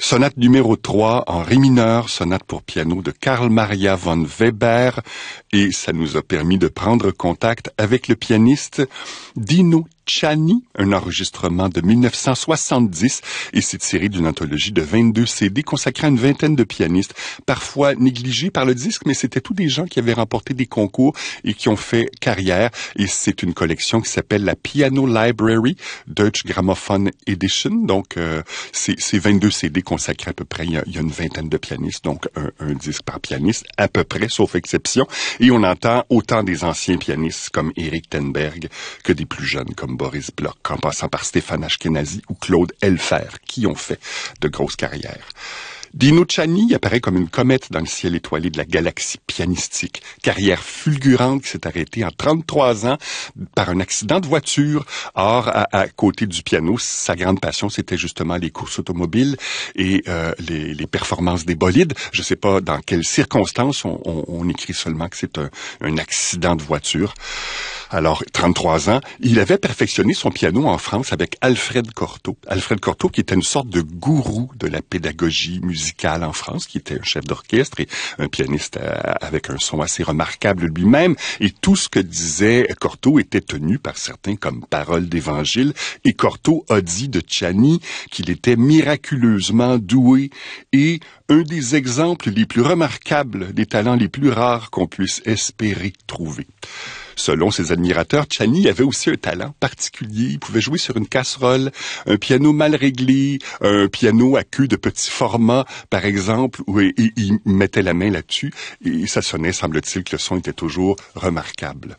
Sonate numéro 3 en ré mineur, sonate pour piano de Carl Maria von Weber, et ça nous a permis de prendre contact avec le pianiste Dino Ciani, un enregistrement de 1970, et c'est tiré d'une anthologie de 22 CD consacrée à une vingtaine de pianistes, parfois négligés par le disque, mais c'était tous des gens qui avaient remporté des concours et qui ont fait carrière, et c'est une collection qui s'appelle la Piano Library Deutsche Grammophon Edition, donc c'est 22 CD consacrés à peu près, il y a une vingtaine de pianistes, donc un disque par pianiste, à peu près, sauf exception, et on entend autant des anciens pianistes comme Eric Tenberg que des plus jeunes comme Boris Bloch, en passant par Stéphane Ashkenazi ou Claude Elfer, qui ont fait de grosses carrières. Dino Ciani apparaît comme une comète dans le ciel étoilé de la galaxie pianistique. Carrière fulgurante qui s'est arrêtée en 33 ans par un accident de voiture. Or, à côté du piano, sa grande passion, c'était justement les courses automobiles et les performances des bolides. Je ne sais pas dans quelles circonstances on écrit seulement que c'est un accident de voiture. Alors, 33 ans, il avait perfectionné son piano en France avec Alfred Cortot. Alfred Cortot, qui était une sorte de gourou de la pédagogie musicale en France, qui était un chef d'orchestre et un pianiste avec un son assez remarquable lui-même. Et tout ce que disait Cortot était tenu par certains comme parole d'évangile. Et Cortot a dit de Ciani qu'il était miraculeusement doué et un des exemples les plus remarquables, des talents les plus rares qu'on puisse espérer trouver. Selon ses admirateurs, Ciani avait aussi un talent particulier. Il pouvait jouer sur une casserole, un piano mal réglé, un piano à queue de petit format, par exemple, où il mettait la main là-dessus et ça sonnait, semble-t-il, que le son était toujours remarquable.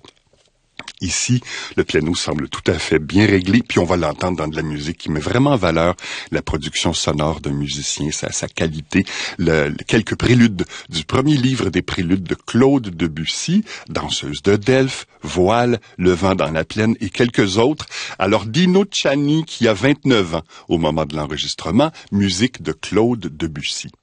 Ici, le piano semble tout à fait bien réglé, puis on va l'entendre dans de la musique qui met vraiment en valeur la production sonore d'un musicien, sa qualité. Quelques préludes du premier livre des préludes de Claude Debussy, Danseuse de Delphes, Voile, Le vent dans la plaine et quelques autres. Alors Dino Ciani, qui a 29 ans au moment de l'enregistrement, musique de Claude Debussy.